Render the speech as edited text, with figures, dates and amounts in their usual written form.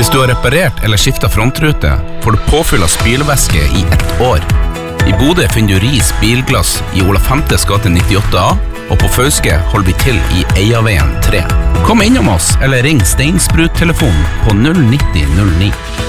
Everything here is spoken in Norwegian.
Hvis du har reparert eller skiftet frontrute, får du påfyll av spylevæske i 1 år. I Bodø finner du Ris Bilglass i Ola Femtes gate 98A, og på Fauske holder vi til i Eiaveien 3. Kom innom oss eller ring Steinsprut-telefonen på 09009.